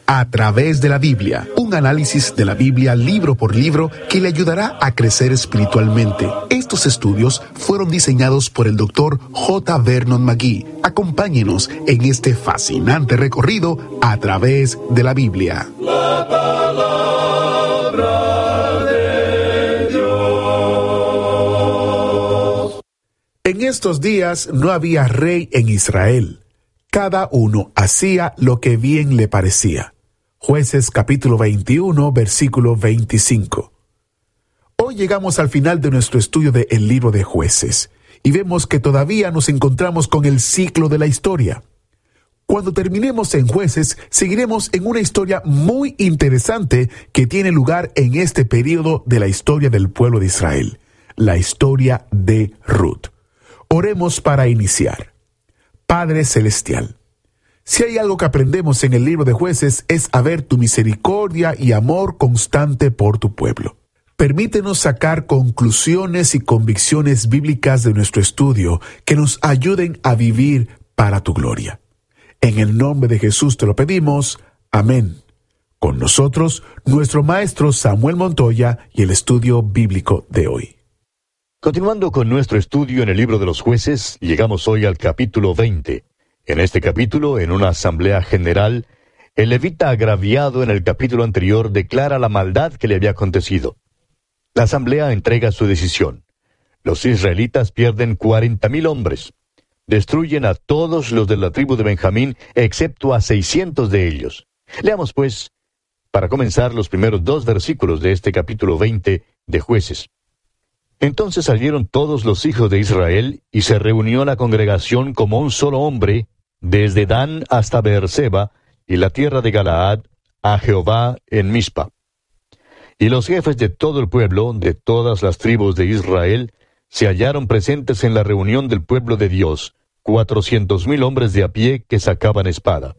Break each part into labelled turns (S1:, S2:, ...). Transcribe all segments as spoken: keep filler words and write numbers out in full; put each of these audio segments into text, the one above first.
S1: A través de la Biblia, un análisis de la Biblia libro por libro que le ayudará a crecer espiritualmente. Estos estudios fueron diseñados por el doctor J. Vernon McGee. Acompáñenos en este fascinante recorrido a través de la Biblia.
S2: La palabra de Dios.
S1: En estos días no había rey en Israel. Cada uno hacía lo que bien le parecía. Jueces capítulo veintiuno, versículo veinticinco. Hoy llegamos al final de nuestro estudio de El libro de Jueces y vemos que todavía nos encontramos con el ciclo de la historia. Cuando terminemos en Jueces, seguiremos en una historia muy interesante que tiene lugar en este periodo de la historia del pueblo de Israel, la historia de Ruth. Oremos para iniciar. Padre Celestial, si hay algo que aprendemos en el libro de Jueces es a ver tu misericordia y amor constante por tu pueblo. Permítenos sacar conclusiones y convicciones bíblicas de nuestro estudio que nos ayuden a vivir para tu gloria. En el nombre de Jesús te lo pedimos. Amén. Con nosotros, nuestro maestro Samuel Montoya y el estudio bíblico de hoy.
S3: Continuando con nuestro estudio en el libro de los Jueces, llegamos hoy al capítulo veinte. En este capítulo, en una asamblea general, el levita agraviado en el capítulo anterior declara la maldad que le había acontecido. La asamblea entrega su decisión. Los israelitas pierden cuarenta mil hombres. Destruyen a todos los de la tribu de Benjamín, excepto a seiscientos de ellos. Leamos, pues, para comenzar, los primeros dos versículos de este capítulo veinte de Jueces. Entonces salieron todos los hijos de Israel, y se reunió la congregación como un solo hombre, desde Dan hasta Beerseba, y la tierra de Galaad, a Jehová en Mizpa. Y los jefes de todo el pueblo, de todas las tribus de Israel, se hallaron presentes en la reunión del pueblo de Dios, cuatrocientos mil hombres de a pie que sacaban espada.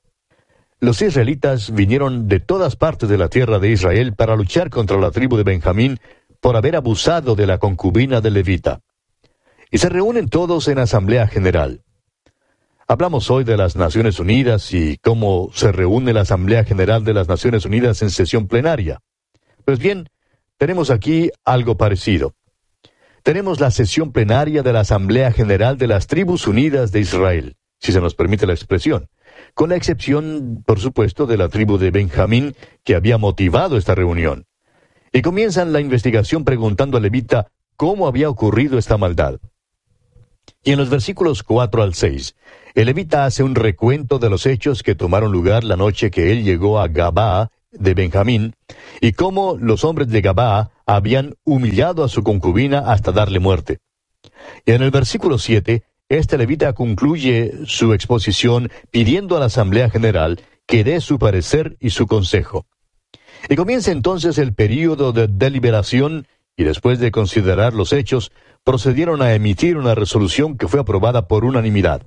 S3: Los israelitas vinieron de todas partes de la tierra de Israel para luchar contra la tribu de Benjamín, por haber abusado de la concubina del levita. Y se reúnen todos en asamblea general. Hablamos hoy de las Naciones Unidas y cómo se reúne la Asamblea General de las Naciones Unidas en sesión plenaria. Pues bien, tenemos aquí algo parecido. Tenemos la sesión plenaria de la Asamblea General de las Tribus Unidas de Israel, si se nos permite la expresión, con la excepción, por supuesto, de la tribu de Benjamín, que había motivado esta reunión. Y comienzan la investigación preguntando al levita cómo había ocurrido esta maldad. Y en los versículos cuatro al seis, el levita hace un recuento de los hechos que tomaron lugar la noche que él llegó a Gabaa de Benjamín, y cómo los hombres de Gabaa habían humillado a su concubina hasta darle muerte. Y en el versículo siete, este levita concluye su exposición pidiendo a la Asamblea General que dé su parecer y su consejo. Y comienza entonces el período de deliberación, y después de considerar los hechos, procedieron a emitir una resolución que fue aprobada por unanimidad.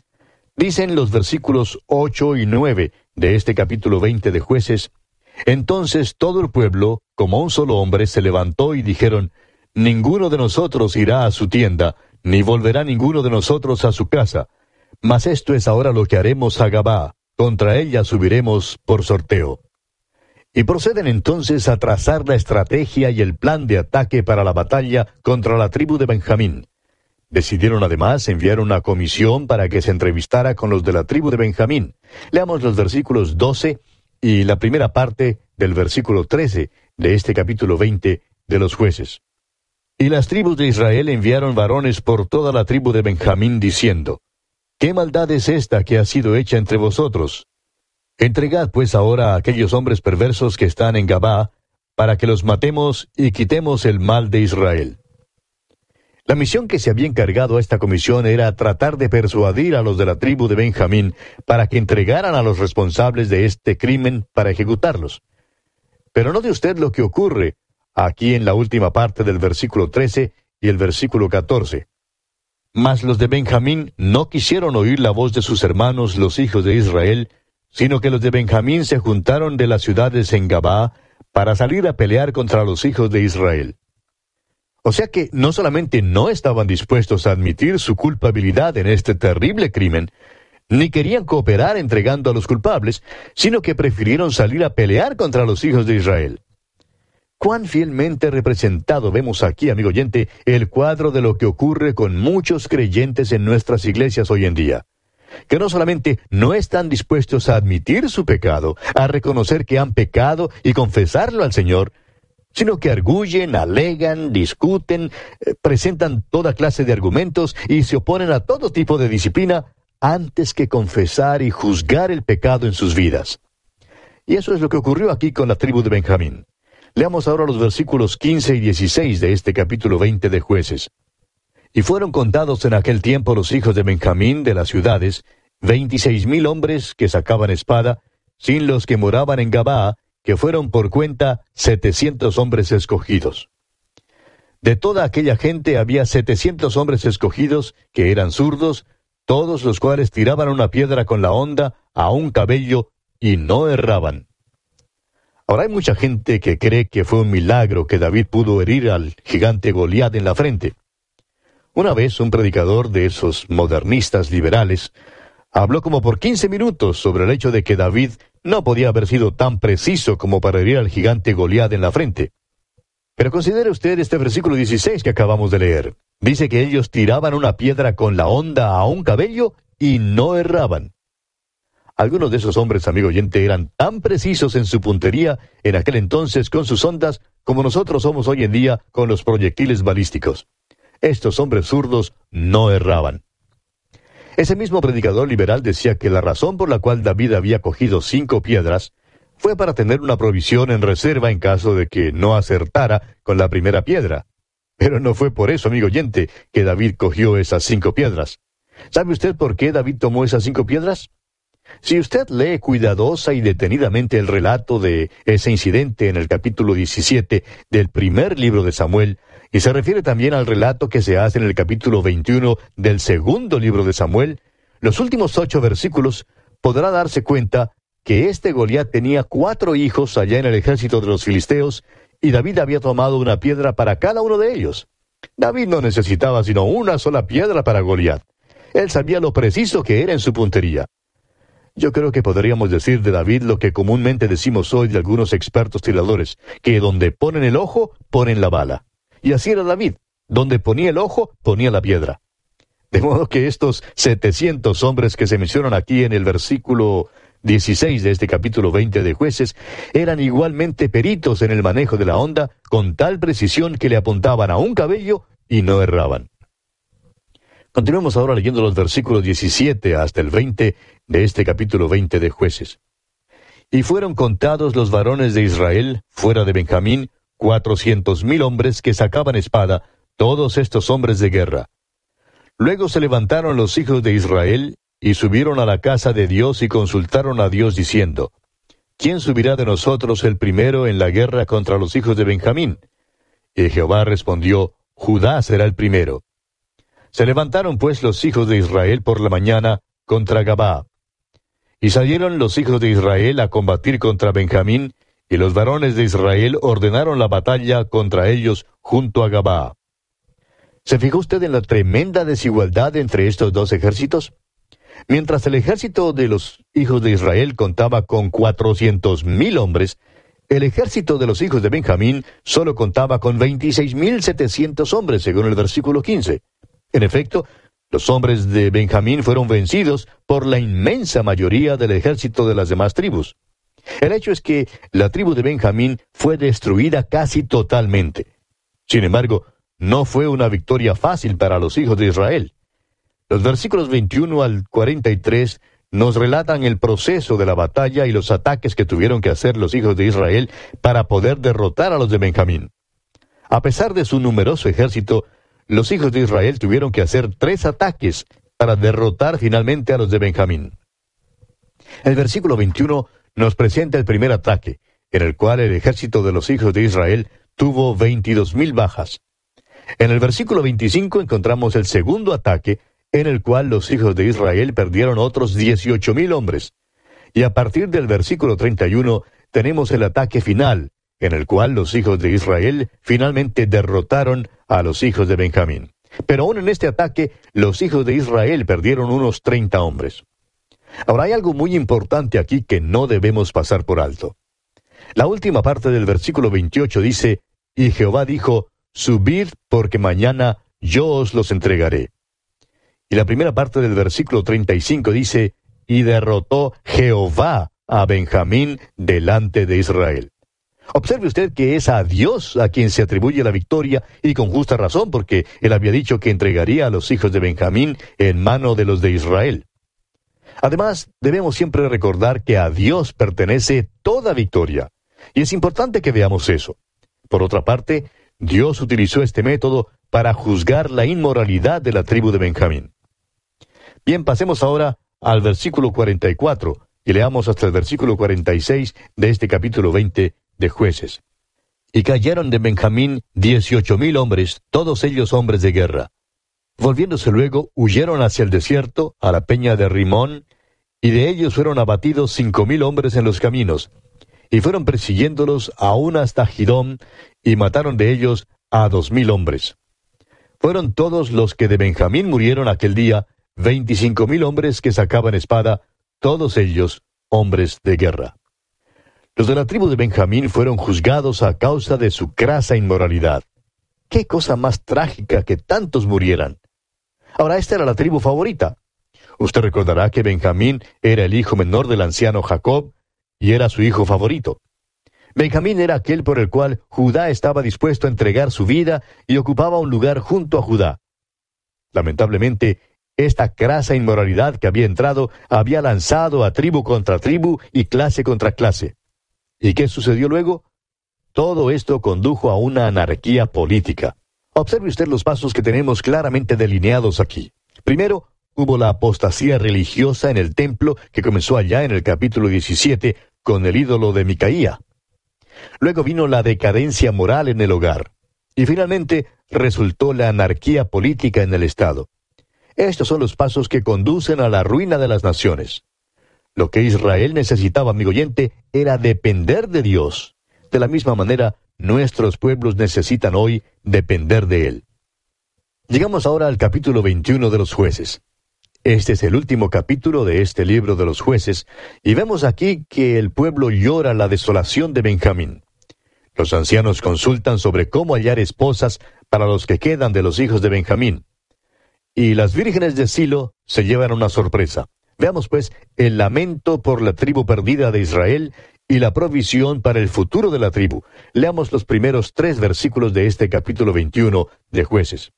S3: Dicen los versículos ocho y nueve de este capítulo veinte de Jueces: Entonces todo el pueblo, como un solo hombre, se levantó y dijeron: Ninguno de nosotros irá a su tienda, ni volverá ninguno de nosotros a su casa. Mas esto es ahora lo que haremos a Gabaa, contra ella subiremos por sorteo. Y proceden entonces a trazar la estrategia y el plan de ataque para la batalla contra la tribu de Benjamín. Decidieron además enviar una comisión para que se entrevistara con los de la tribu de Benjamín. Leamos los versículos doce y la primera parte del versículo trece de este capítulo veinte de los Jueces. Y las tribus de Israel enviaron varones por toda la tribu de Benjamín, diciendo: ¿Qué maldad es esta que ha sido hecha entre vosotros? Entregad pues ahora a aquellos hombres perversos que están en Gabaa, para que los matemos y quitemos el mal de Israel. La misión que se había encargado a esta comisión era tratar de persuadir a los de la tribu de Benjamín para que entregaran a los responsables de este crimen para ejecutarlos. Pero note usted lo que ocurre aquí en la última parte del versículo trece y el versículo catorce. Mas los de Benjamín no quisieron oír la voz de sus hermanos, los hijos de Israel, sino que los de Benjamín se juntaron de las ciudades en Gabaa para salir a pelear contra los hijos de Israel. O sea que no solamente no estaban dispuestos a admitir su culpabilidad en este terrible crimen, ni querían cooperar entregando a los culpables, sino que prefirieron salir a pelear contra los hijos de Israel. Cuán fielmente representado vemos aquí, amigo oyente, el cuadro de lo que ocurre con muchos creyentes en nuestras iglesias hoy en día, que no solamente no están dispuestos a admitir su pecado, a reconocer que han pecado y confesarlo al Señor, sino que arguyen, alegan, discuten, eh, presentan toda clase de argumentos y se oponen a todo tipo de disciplina antes que confesar y juzgar el pecado en sus vidas. Y eso es lo que ocurrió aquí con la tribu de Benjamín. Leamos ahora los versículos quince y dieciséis de este capítulo veinte de Jueces. Y fueron contados en aquel tiempo los hijos de Benjamín de las ciudades, veintiséis mil hombres que sacaban espada, sin los que moraban en Gabaa, que fueron por cuenta setecientos hombres escogidos. De toda aquella gente había setecientos hombres escogidos que eran zurdos, todos los cuales tiraban una piedra con la honda a un cabello y no erraban. Ahora hay mucha gente que cree que fue un milagro que David pudo herir al gigante Goliat en la frente. Una vez un predicador de esos modernistas liberales habló como por quince minutos sobre el hecho de que David no podía haber sido tan preciso como para herir al gigante Goliat en la frente. Pero considere usted este versículo dieciséis que acabamos de leer. Dice que ellos tiraban una piedra con la honda a un cabello y no erraban. Algunos de esos hombres, amigo oyente, eran tan precisos en su puntería en aquel entonces con sus ondas como nosotros somos hoy en día con los proyectiles balísticos. Estos hombres zurdos no erraban. Ese mismo predicador liberal decía que la razón por la cual David había cogido cinco piedras fue para tener una provisión en reserva en caso de que no acertara con la primera piedra. Pero no fue por eso, amigo oyente, que David cogió esas cinco piedras. ¿Sabe usted por qué David tomó esas cinco piedras? Si usted lee cuidadosa y detenidamente el relato de ese incidente en el capítulo diecisiete del primer libro de Samuel, y se refiere también al relato que se hace en el capítulo veintiuno del segundo libro de Samuel, los últimos ocho versículos, podrá darse cuenta que este Goliat tenía cuatro hijos allá en el ejército de los filisteos, y David había tomado una piedra para cada uno de ellos. David no necesitaba sino una sola piedra para Goliat. Él sabía lo preciso que era en su puntería. Yo creo que podríamos decir de David lo que comúnmente decimos hoy de algunos expertos tiradores, que donde ponen el ojo, ponen la bala. Y así era David. Donde ponía el ojo, ponía la piedra. De modo que estos setecientos hombres que se mencionan aquí en el versículo dieciséis de este capítulo veinte de Jueces, eran igualmente peritos en el manejo de la honda, con tal precisión que le apuntaban a un cabello y no erraban. Continuemos ahora leyendo los versículos diecisiete hasta el veinte de este capítulo veinte de Jueces. Y fueron contados los varones de Israel, fuera de Benjamín, cuatrocientos mil hombres que sacaban espada, todos estos hombres de guerra. Luego se levantaron los hijos de Israel, y subieron a la casa de Dios y consultaron a Dios diciendo, ¿quién subirá de nosotros el primero en la guerra contra los hijos de Benjamín? Y Jehová respondió, Judá será el primero. Se levantaron pues los hijos de Israel por la mañana contra Gabaa. Y salieron los hijos de Israel a combatir contra Benjamín, y los varones de Israel ordenaron la batalla contra ellos junto a Gabaa. ¿Se fijó usted en la tremenda desigualdad entre estos dos ejércitos? Mientras el ejército de los hijos de Israel contaba con cuatrocientos mil hombres, el ejército de los hijos de Benjamín solo contaba con veintiséis mil setecientos hombres, según el versículo quince. En efecto, los hombres de Benjamín fueron vencidos por la inmensa mayoría del ejército de las demás tribus. El hecho es que la tribu de Benjamín fue destruida casi totalmente. Sin embargo, no fue una victoria fácil para los hijos de Israel. Los versículos veintiuno al cuarenta y tres nos relatan el proceso de la batalla y los ataques que tuvieron que hacer los hijos de Israel para poder derrotar a los de Benjamín. A pesar de su numeroso ejército, los hijos de Israel tuvieron que hacer tres ataques para derrotar finalmente a los de Benjamín. El versículo veintiuno nos presenta el primer ataque, en el cual el ejército de los hijos de Israel tuvo veintidós mil bajas. En el versículo veinticinco encontramos el segundo ataque, en el cual los hijos de Israel perdieron otros dieciocho mil hombres. Y a partir del versículo treinta y uno tenemos el ataque final, en el cual los hijos de Israel finalmente derrotaron a los hijos de Benjamín. Pero aún en este ataque, los hijos de Israel perdieron unos treinta hombres. Ahora hay algo muy importante aquí que no debemos pasar por alto. La última parte del versículo veintiocho dice, y Jehová dijo, subid porque mañana yo os los entregaré. Y la primera parte del versículo treinta y cinco dice, y derrotó Jehová a Benjamín delante de Israel. Observe usted que es a Dios a quien se atribuye la victoria, y con justa razón, porque él había dicho que entregaría a los hijos de Benjamín en mano de los de Israel. Además, debemos siempre recordar que a Dios pertenece toda victoria, y es importante que veamos eso. Por otra parte, Dios utilizó este método para juzgar la inmoralidad de la tribu de Benjamín. Bien, pasemos ahora al versículo cuarenta y cuatro, y leamos hasta el versículo cuarenta y seis de este capítulo veinte de Jueces. Y cayeron de Benjamín dieciocho mil hombres, todos ellos hombres de guerra. Volviéndose luego, huyeron hacia el desierto, a la peña de Rimón, y de ellos fueron abatidos cinco mil hombres en los caminos, y fueron persiguiéndolos aún hasta Gidón, y mataron de ellos a dos mil hombres. Fueron todos los que de Benjamín murieron aquel día, veinticinco mil hombres que sacaban espada, todos ellos hombres de guerra. Los de la tribu de Benjamín fueron juzgados a causa de su crasa inmoralidad. ¡Qué cosa más trágica que tantos murieran! Ahora, esta era la tribu favorita. Usted recordará que Benjamín era el hijo menor del anciano Jacob, y era su hijo favorito. Benjamín era aquel por el cual Judá estaba dispuesto a entregar su vida y ocupaba un lugar junto a Judá. Lamentablemente, esta crasa inmoralidad que había entrado había lanzado a tribu contra tribu y clase contra clase. ¿Y qué sucedió luego? Todo esto condujo a una anarquía política. Observe usted los pasos que tenemos claramente delineados aquí. Primero, hubo la apostasía religiosa en el templo que comenzó allá en el capítulo diecisiete con el ídolo de Micaía. Luego vino la decadencia moral en el hogar. Y finalmente resultó la anarquía política en el Estado. Estos son los pasos que conducen a la ruina de las naciones. Lo que Israel necesitaba, amigo oyente, era depender de Dios. De la misma manera, nuestros pueblos necesitan hoy depender de Él. Llegamos ahora al capítulo veintiuno de los Jueces. Este es el último capítulo de este libro de los Jueces, y vemos aquí que el pueblo llora la desolación de Benjamín. Los ancianos consultan sobre cómo hallar esposas para los que quedan de los hijos de Benjamín. Y las vírgenes de Silo se llevan una sorpresa. Veamos pues el lamento por la tribu perdida de Israel y la provisión para el futuro de la tribu. Leamos los primeros tres versículos de este capítulo veintiuno de Jueces.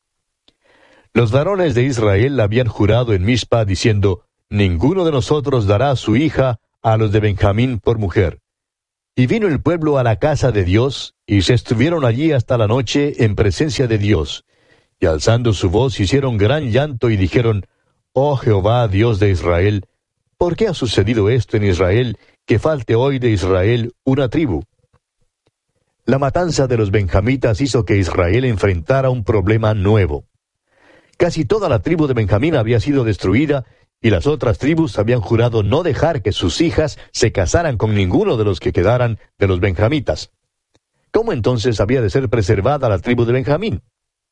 S3: Los varones de Israel habían jurado en Mizpa diciendo, ninguno de nosotros dará a su hija a los de Benjamín por mujer. Y vino el pueblo a la casa de Dios, y se estuvieron allí hasta la noche en presencia de Dios. Y alzando su voz hicieron gran llanto y dijeron, Oh Jehová, Dios de Israel, ¿por qué ha sucedido esto en Israel, que falte hoy de Israel una tribu? La matanza de los benjamitas hizo que Israel enfrentara un problema nuevo. Casi toda la tribu de Benjamín había sido destruida, y las otras tribus habían jurado no dejar que sus hijas se casaran con ninguno de los que quedaran de los benjamitas. ¿Cómo entonces había de ser preservada la tribu de Benjamín?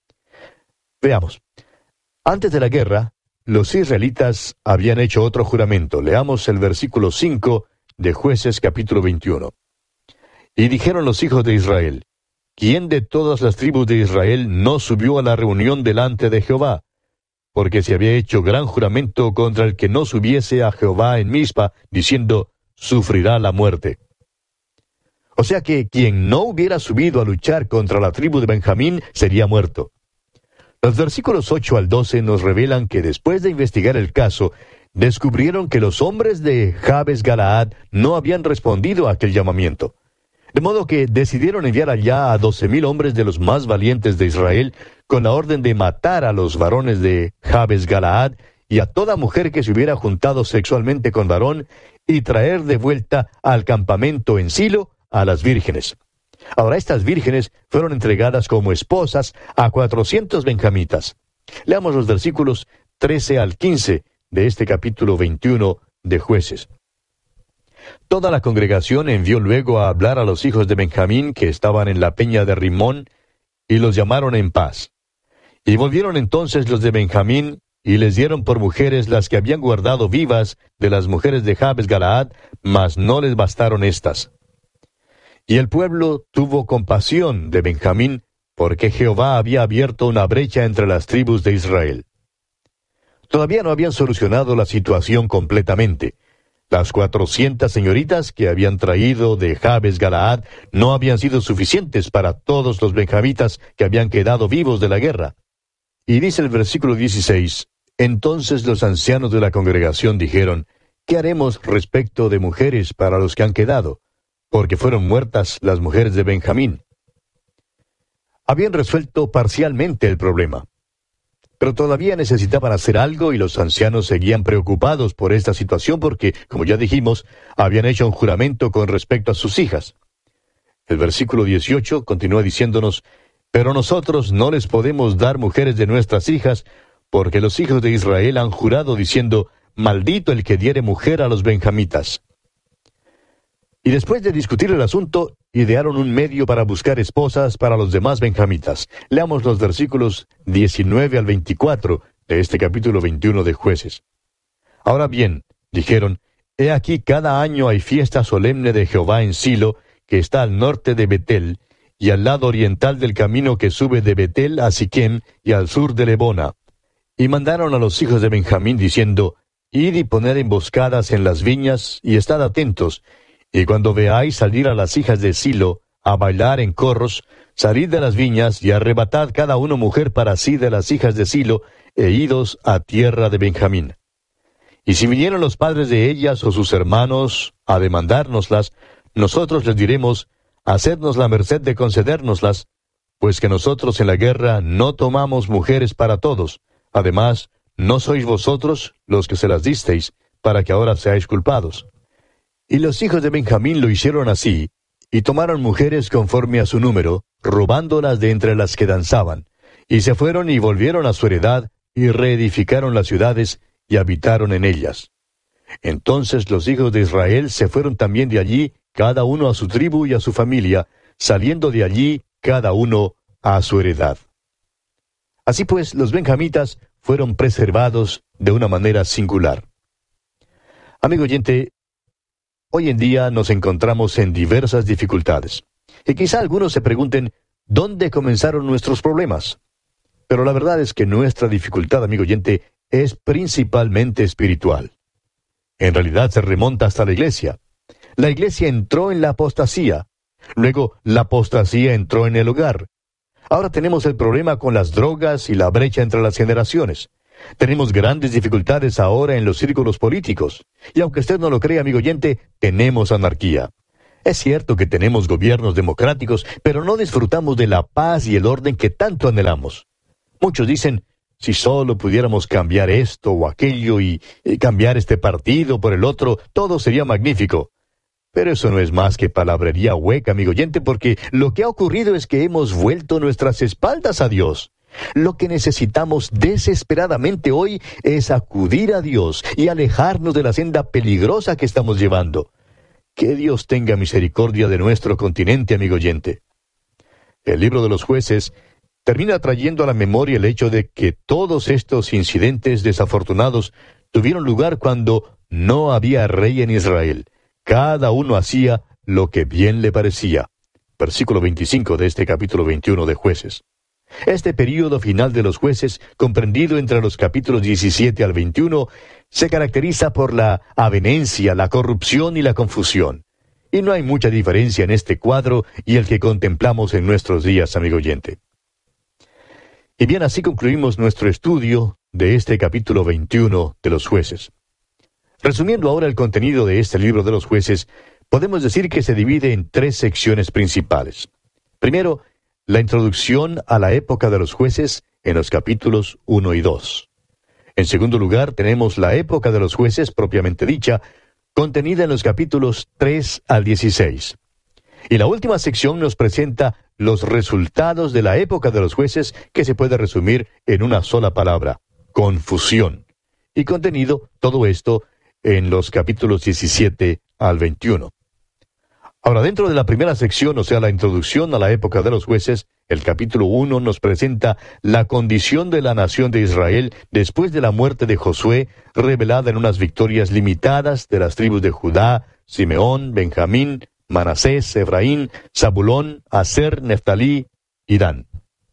S3: Veamos. Antes de la guerra, los israelitas habían hecho otro juramento. Leamos el versículo cinco de Jueces capítulo veintiuno. Y dijeron los hijos de Israel, ¿quién de todas las tribus de Israel no subió a la reunión delante de Jehová? Porque se había hecho gran juramento contra el que no subiese a Jehová en Mizpa, diciendo, sufrirá la muerte. O sea que quien no hubiera subido a luchar contra la tribu de Benjamín sería muerto. Los versículos ocho al doce nos revelan que después de investigar el caso, descubrieron que los hombres de Jabes Galaad no habían respondido a aquel llamamiento. De modo que decidieron enviar allá a doce mil hombres de los más valientes de Israel, con la orden de matar a los varones de Jabes Galaad y a toda mujer que se hubiera juntado sexualmente con varón, y traer de vuelta al campamento en Silo a las vírgenes. Ahora estas vírgenes fueron entregadas como esposas a cuatrocientos benjamitas. Leamos los versículos trece al quince de este capítulo veintiuno de Jueces. Toda la congregación envió luego a hablar a los hijos de Benjamín que estaban en la peña de Rimón, y los llamaron en paz. Y volvieron entonces los de Benjamín, y les dieron por mujeres las que habían guardado vivas de las mujeres de Jabes Galaad, mas no les bastaron estas. Y el pueblo tuvo compasión de Benjamín, porque Jehová había abierto una brecha entre las tribus de Israel. Todavía no habían solucionado la situación completamente. Las cuatrocientas señoritas que habían traído de Jabes Galaad no habían sido suficientes para todos los benjamitas que habían quedado vivos de la guerra. Y dice el versículo dieciséis, entonces los ancianos de la congregación dijeron, ¿qué haremos respecto de mujeres para los que han quedado? Porque fueron muertas las mujeres de Benjamín. Habían resuelto parcialmente el problema, pero todavía necesitaban hacer algo y los ancianos seguían preocupados por esta situación porque, como ya dijimos, habían hecho un juramento con respecto a sus hijas. El versículo dieciocho continúa diciéndonos, pero nosotros no les podemos dar mujeres de nuestras hijas, porque los hijos de Israel han jurado diciendo, maldito el que diere mujer a los benjamitas. Y después de discutir el asunto, idearon un medio para buscar esposas para los demás benjamitas. Leamos los versículos diecinueve al veinticuatro de este capítulo veintiuno de Jueces. Ahora bien, dijeron, he aquí cada año hay fiesta solemne de Jehová en Silo, que está al norte de Betel, y al lado oriental del camino que sube de Betel a Siquem, y al sur de Lebona. Y mandaron a los hijos de Benjamín diciendo, id y poned emboscadas en las viñas, y estad atentos, y cuando veáis salir a las hijas de Silo a bailar en corros, salid de las viñas y arrebatad cada uno mujer para sí de las hijas de Silo, e idos a tierra de Benjamín. Y si vinieron los padres de ellas o sus hermanos a demandárnoslas, nosotros les diremos, hacednos la merced de concedérnoslas, pues que nosotros en la guerra no tomamos mujeres para todos. Además, no sois vosotros los que se las disteis, para que ahora seáis culpados. Y los hijos de Benjamín lo hicieron así, y tomaron mujeres conforme a su número, robándolas de entre las que danzaban, y se fueron y volvieron a su heredad, y reedificaron las ciudades, y habitaron en ellas. Entonces los hijos de Israel se fueron también de allí, cada uno a su tribu y a su familia, saliendo de allí cada uno a su heredad. Así pues, los benjamitas fueron preservados de una manera singular. Amigo oyente, hoy en día nos encontramos en diversas dificultades. Y quizá algunos se pregunten, ¿dónde comenzaron nuestros problemas? Pero la verdad es que nuestra dificultad, amigo oyente, es principalmente espiritual. En realidad se remonta hasta la iglesia. La iglesia entró en la apostasía. Luego, la apostasía entró en el hogar. Ahora tenemos el problema con las drogas y la brecha entre las generaciones. Tenemos grandes dificultades ahora en los círculos políticos. Y aunque usted no lo crea, amigo oyente, tenemos anarquía. Es cierto que tenemos gobiernos democráticos, pero no disfrutamos de la paz y el orden que tanto anhelamos. Muchos dicen, si solo pudiéramos cambiar esto o aquello y, y cambiar este partido por el otro, todo sería magnífico. Pero eso no es más que palabrería hueca, amigo oyente, porque lo que ha ocurrido es que hemos vuelto nuestras espaldas a Dios. Lo que necesitamos desesperadamente hoy es acudir a Dios y alejarnos de la senda peligrosa que estamos llevando. Que Dios tenga misericordia de nuestro continente, amigo oyente. El libro de los Jueces termina trayendo a la memoria el hecho de que todos estos incidentes desafortunados tuvieron lugar cuando no había rey en Israel. Cada uno hacía lo que bien le parecía. Versículo veinticinco de este capítulo veintiuno de Jueces. Este período final de los Jueces, comprendido entre los capítulos diecisiete al veintiuno, se caracteriza por la avenencia, la corrupción y la confusión. Y no hay mucha diferencia en este cuadro y el que contemplamos en nuestros días, amigo oyente. Y bien, así concluimos nuestro estudio de este capítulo veintiuno de los Jueces. Resumiendo ahora el contenido de este libro de los Jueces, podemos decir que se divide en tres secciones principales. Primero, la introducción a la época de los jueces en los capítulos uno y dos. En segundo lugar, tenemos la época de los jueces propiamente dicha, contenida en los capítulos tres al dieciséis. Y la última sección nos presenta los resultados de la época de los jueces, que se puede resumir en una sola palabra: confusión. Y contenido todo esto en los capítulos diecisiete al veintiuno. Ahora, dentro de la primera sección, o sea, la introducción a la época de los jueces, El capítulo uno nos presenta la condición de la nación de Israel después de la muerte de Josué, revelada en unas victorias limitadas de las tribus de Judá, Simeón, Benjamín, Manasés, Efraín, Zabulón, Aser, Neftalí y Dan.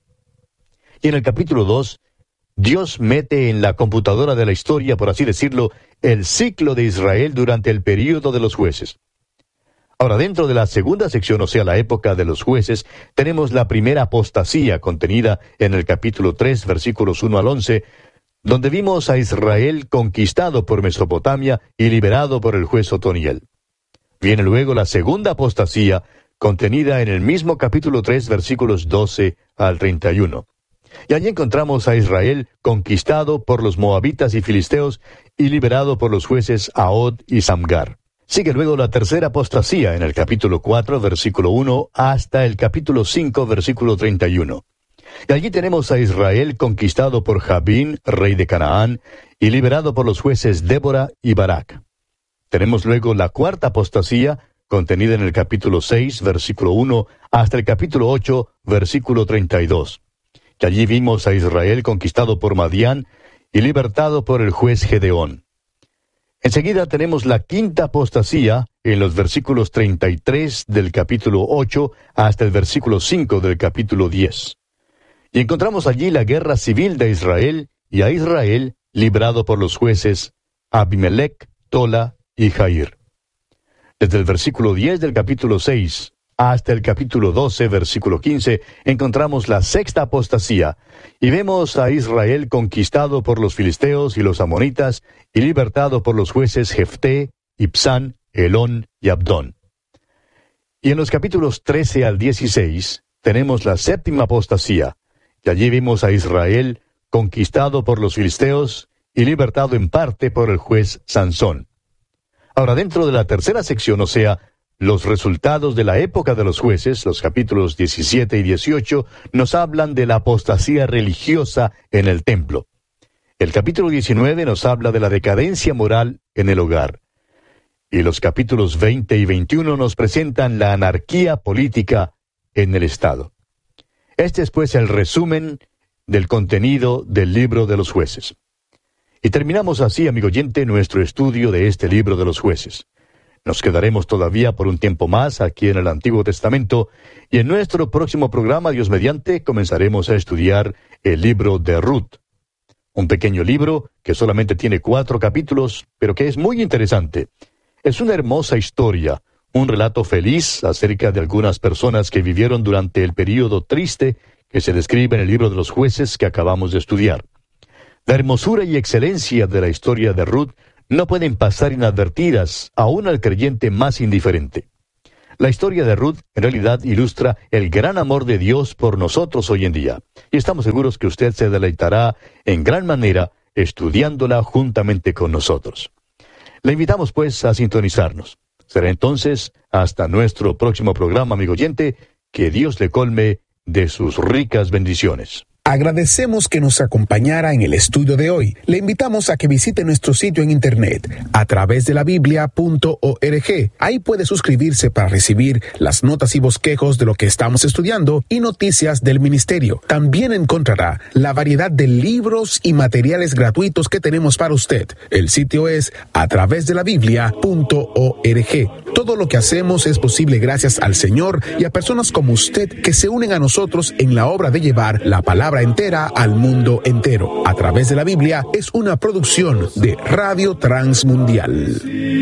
S3: Y en el capítulo dos, Dios mete en la computadora de la historia, por así decirlo, el ciclo de Israel durante el período de los jueces. Ahora, dentro de la segunda sección, o sea, la época de los jueces, tenemos la primera apostasía contenida en el capítulo tres, versículos uno al once, donde vimos a Israel conquistado por Mesopotamia y liberado por el juez Otoniel. Viene luego la segunda apostasía, contenida en el mismo capítulo tres, versículos doce al treinta y uno. Y allí encontramos a Israel conquistado por los moabitas y filisteos y liberado por los jueces Ahod y Samgar. Sigue luego la tercera apostasía en el capítulo cuatro, versículo uno, hasta el capítulo cinco, versículo treinta y uno. Y allí tenemos a Israel conquistado por Jabín, rey de Canaán, y liberado por los jueces Débora y Barak. Tenemos luego la cuarta apostasía, contenida en el capítulo seis, versículo uno, hasta el capítulo ocho, versículo treinta y dos. Y allí vimos a Israel conquistado por Madián y libertado por el juez Gedeón. Enseguida tenemos la quinta apostasía en los versículos treinta y tres del capítulo ocho hasta el versículo cinco del capítulo diez. Y encontramos allí la guerra civil de Israel y a Israel librado por los jueces Abimelech, Tola y Jair. Desde el versículo diez del capítulo seis hasta el capítulo doce, versículo quince, encontramos la sexta apostasía, y vemos a Israel conquistado por los filisteos y los amonitas, y libertado por los jueces Jefté, Ibsán, Elón y Abdón. Y en los capítulos trece al dieciséis, tenemos la séptima apostasía, y allí vimos a Israel conquistado por los filisteos, y libertado en parte por el juez Sansón. Ahora, dentro de la tercera sección, o sea, los resultados de la época de los jueces, los capítulos diecisiete y dieciocho, nos hablan de la apostasía religiosa en el templo. El capítulo diecinueve nos habla de la decadencia moral en el hogar. Y los capítulos veinte y veintiuno nos presentan la anarquía política en el Estado. Este es pues el resumen del contenido del libro de los jueces. Y terminamos así, amigo oyente, nuestro estudio de este libro de los jueces. Nos quedaremos todavía por un tiempo más aquí en el Antiguo Testamento, y en nuestro próximo programa, Dios mediante, comenzaremos a estudiar el libro de Ruth. Un pequeño libro que solamente tiene cuatro capítulos, pero que es muy interesante. Es una hermosa historia, un relato feliz acerca de algunas personas que vivieron durante el período triste que se describe en el libro de los jueces que acabamos de estudiar. La hermosura y excelencia de la historia de Ruth no pueden pasar inadvertidas aún al creyente más indiferente. La historia de Ruth en realidad ilustra el gran amor de Dios por nosotros hoy en día, y estamos seguros que usted se deleitará en gran manera estudiándola juntamente con nosotros. Le invitamos pues a sintonizarnos. Será entonces hasta nuestro próximo programa, amigo oyente, que Dios le colme de sus ricas bendiciones.
S1: Agradecemos que nos acompañara en el estudio de hoy. Le invitamos a que visite nuestro sitio en internet a través de la biblia punto org. Ahí puede suscribirse para recibir las notas y bosquejos de lo que estamos estudiando y noticias del ministerio. También encontrará la variedad de libros y materiales gratuitos que tenemos para usted. El sitio es a través de la biblia punto org. Todo lo que hacemos es posible gracias al Señor y a personas como usted que se unen a nosotros en la obra de llevar la palabra entera al mundo entero. A través de la Biblia es una producción de Radio Transmundial.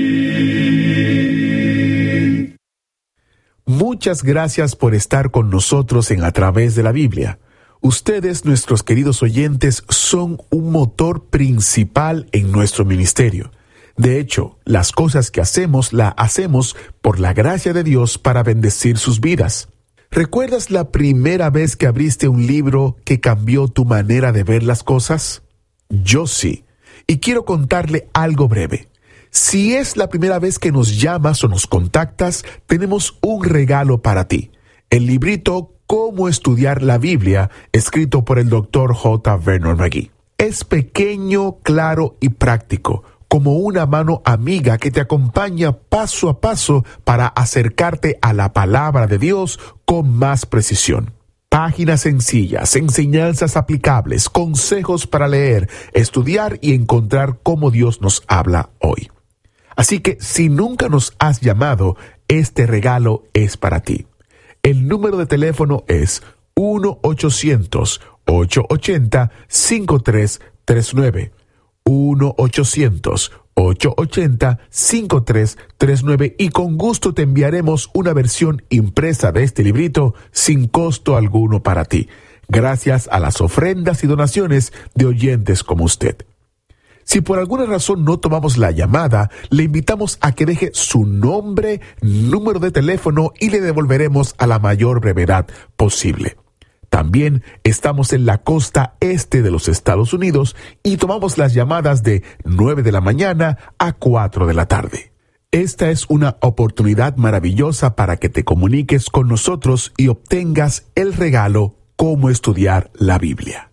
S1: Muchas gracias por estar con nosotros en A Través de la Biblia. Ustedes, nuestros queridos oyentes, son un motor principal en nuestro ministerio. De hecho, las cosas que hacemos, las hacemos por la gracia de Dios para bendecir sus vidas. ¿Recuerdas la primera vez que abriste un libro que cambió tu manera de ver las cosas? Yo sí. Y quiero contarle algo breve. Si es la primera vez que nos llamas o nos contactas, tenemos un regalo para ti. El librito Cómo estudiar la Biblia, escrito por el doctor J. Vernon McGee. Es pequeño, claro y práctico, como una mano amiga que te acompaña paso a paso para acercarte a la palabra de Dios con más precisión. Páginas sencillas, enseñanzas aplicables, consejos para leer, estudiar y encontrar cómo Dios nos habla hoy. Así que si nunca nos has llamado, este regalo es para ti. El número de teléfono es uno ochocientos, ochocientos ochenta, cincuenta y tres treinta y nueve. uno ochocientos, ochocientos ochenta, cincuenta y tres treinta y nueve y con gusto te enviaremos una versión impresa de este librito sin costo alguno para ti, gracias a las ofrendas y donaciones de oyentes como usted. Si por alguna razón no tomamos la llamada, le invitamos a que deje su nombre, número de teléfono y le devolveremos a la mayor brevedad posible. También estamos en la costa este de los Estados Unidos y tomamos las llamadas de nueve de la mañana a cuatro de la tarde. Esta es una oportunidad maravillosa para que te comuniques con nosotros y obtengas el regalo Cómo estudiar la Biblia.